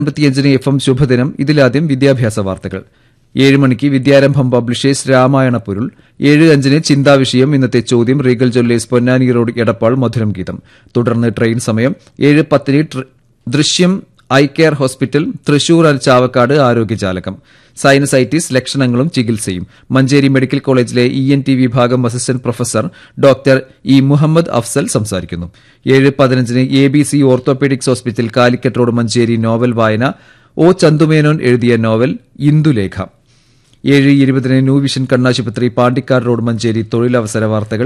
55 FM ശുഭദിനം. ഇതിലാദ്യം വിദ്യാഭ്യാസ വാർത്തകൾ. 7 മണിക്ക് വിദ്യാരംഭം പബ്ലിഷേഴ്സ് രാമായണ പൊരുൾ. 7:05 ചിന്താവിഷയം. ഇന്നത്തെ ചോദ്യം Regal Jewellers Ponnani road Edappal മധുരം ഗീതം. തുടർന്ന് ട്രെയിൻ സമയം 7:10 ദൃശ്യം eye care hospital Thrissur and Chavakkad ആരോഗ്യജാലകം. Sinusitis ലക്ഷണങ്ങളും ചികിത്സയും മഞ്ചേരി മെഡിക്കൽ കോളേജിലെ ENT വിഭാഗം assistant professor doctor E Muhammad Afsal സംസാരിക്കുന്നു. 7:15 ABC orthopaedics hospital Calicut road Manjeri novel വായന. ഒ ചന്തുമേനോൻ എഴുതിയ നോവൽ ഇന്ദുലേഖ. 7:20 ന്യൂ വിഷൻ കണ്ണാശുപത്രി പാണ്ടിക്കാട് റോഡ് മഞ്ചേരി തൊഴിലവസര വാർത്തകൾ.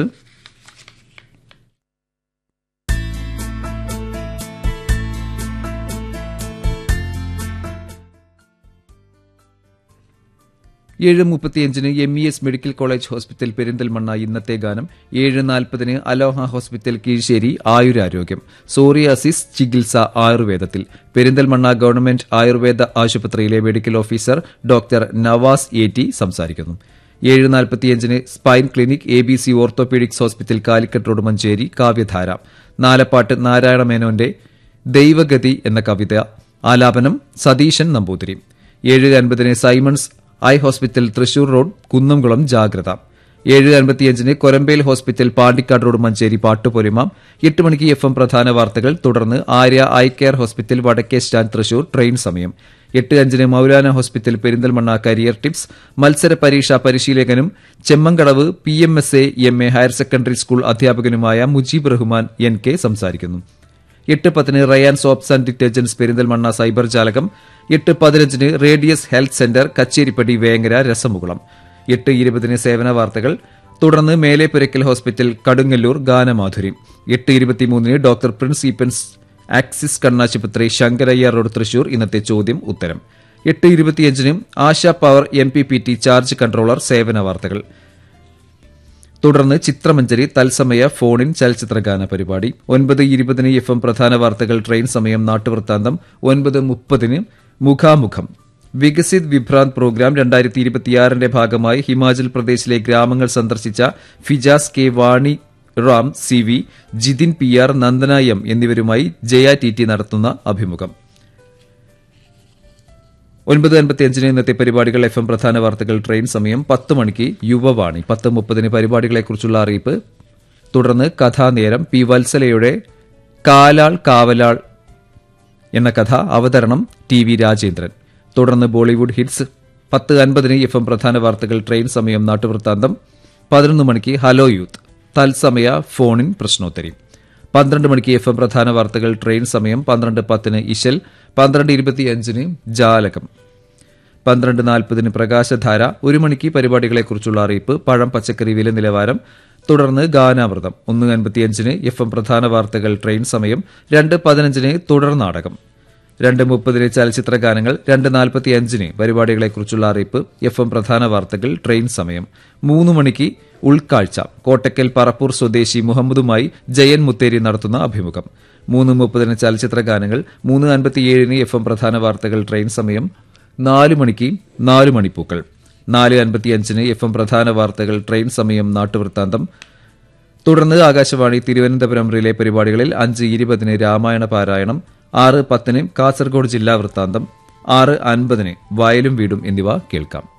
ഏഴ് 7:35 MES medical college hospital Perinthalmanna ഇന്നത്തെ ഗാനം. 7:40 അലോഹ ഹോസ്പിറ്റൽ കീഴ്ശ്ശേരി ആയുരാരോഗ്യം. സോറിയാസിസ് ചികിത്സ ആയുർവേദത്തിൽ പെരിന്തൽമണ്ണ ഗവൺമെന്റ് ആയുർവേദ ആശുപത്രിയിലെ medical officer doctor Nawaz AT സംസാരിക്കുന്നു. 7:45 spine clinic ABC orthopaedics hospital Calicut road Manjeri കാവ്യധാര. നാലപ്പാട്ട് നാരായണ മേനോന്റെ ദൈവഗതി എന്ന കവിത ആലാപനം Satheesan Namboothiri. 7:50 Symons eye hospital Thrissur road Kunnamkulam ജാഗ്രത. 7:55 കൊരമ്പേൽ ഹോസ്പിറ്റൽ പാണ്ടിക്കാട് റോഡ് മഞ്ചേരി പാട്ടുപൊലിമ. 8 മണിക്ക് FM പ്രധാന വാർത്തകൾ. തുടർന്ന് ആര്യ ഐ കെയർ ഹോസ്പിറ്റൽ വടക്കേ സ്റ്റാൻഡ് തൃശൂർ ട്രെയിൻ സമയം. 8:05 Maulana hospital Perinthalmanna career tips. മത്സര പരീക്ഷാ പരിശീലകനും Chemmankadavu PMSA MA higher secondary school അധ്യാപകനുമായ Mujeeb Rahman NK സംസാരിക്കുന്നു. 8:10 Ryan soaps and detergents Perinthalmanna cyber ജാലകം. 8:15 radius health centre Kacheripadi Vengara രസമുകുളം. 8:20 സേവന വാർത്തകൾ. തുടർന്ന് Melepurakkal hospital Kadungallur ഗാനമാധുരി. 8:23 doctor Prince Eappen's axis കണ്ണാശുപത്രി ശങ്കരയ്യ റോഡ് തൃശൂർ ഇന്നത്തെ ചോദ്യം ഉത്തരം. 8:25 ആശ പവർ MPPT ചാർജ് കൺട്രോളർ സേവന വാർത്തകൾ. തുടർന്ന് ചിത്രമഞ്ജരി തത്സമയ ഫോണിൻ ചലച്ചിത്രഗാന പരിപാടി. 9:20 FM പ്രധാന വാർത്തകൾ ട്രെയിൻ സമയം നാട്ടുവൃത്താന്തം. 9:30 മുഖാമുഖം. വികസിത് വിഭ്രാന്ത് പ്രോഗ്രാം 2026 ഭാഗമായി ഹിമാചൽ പ്രദേശിലെ ഗ്രാമങ്ങൾ സന്ദർശിച്ച ഫിജാസ് K വാണി Ram CV Jithin PR Nandana M എന്നിവരുമായി ജയ TT നടത്തുന്ന അഭിമുഖം. 9:55 ഇന്നത്തെ പരിപാടികൾ. FM പ്രധാന വാർത്തകൾ ട്രെയിൻ സമയം. 10 മണിക്ക് യുവവാണി. 10:30 പരിപാടികളെക്കുറിച്ചുള്ള അറിയിപ്പ്. തുടർന്ന് കഥാനേരം. P വത്സലയുടെ കാലാൾ കാവലാൾ എന്ന കഥ അവതരണം TV രാജേന്ദ്രൻ. തുടർന്ന് ബോളിവുഡ് ഹിറ്റ്സ്. 10:50 FM പ്രധാന വാർത്തകൾ ട്രെയിൻ സമയം നാട്ടുവൃത്താന്തം. 11 മണിക്ക് ഹലോ യൂത്ത് തത്സമയ ഫോണിൻ പ്രശ്നോത്തരി. 12 മണിക്ക് FM പ്രധാന വാർത്തകൾ ട്രെയിൻ സമയം. 12:10 ഇശൽ. 12:25 ജാലകം. 12:40 പ്രകാശധാര. 1 മണിക്ക് പരിപാടികളെക്കുറിച്ചുള്ള അറിയിപ്പ്. പഴം പച്ചക്കറി വില നിലവാരം. തുടർന്ന് ഗാനാമൃതം. 1:55 FM പ്രധാന വാർത്തകൾ ട്രെയിൻ സമയം. 2:15 തുടർ നാടകം. 2:30 ചലച്ചിത്ര ഗാനങ്ങൾ. 2:45 പരിപാടികളെക്കുറിച്ചുള്ള അറിയിപ്പ്. FM പ്രധാന വാർത്തകൾ ട്രെയിൻ സമയം. 3 മണിക്ക് ഉൾക്കാഴ്ച. കോട്ടക്കൽ പറപ്പൂർ സ്വദേശി മുഹമ്മദുമായി ജയൻ മുത്തേരി നടത്തുന്ന അഭിമുഖം. 3:30 ചലച്ചിത്ര ഗാനങ്ങൾ. 3:57 FM പ്രധാന വാർത്തകൾ ട്രെയിൻ സമയം. 4 മണിക്ക് 4 മണിപ്പൂക്കൾ. 4:55 FM പ്രധാന വാർത്തകൾ ട്രെയിൻ സമയം നാട്ടുവൃത്താന്തം. തുടർന്ന് ആകാശവാണി തിരുവനന്തപുരം റിലേ പരിപാടികളിൽ 5:20 രാമായണ പാരായണം. 6:10 കാസർഗോഡ് ജില്ലാ വൃത്താന്തം. 6:50 വയലും വീടും എന്നിവ കേൾക്കാം.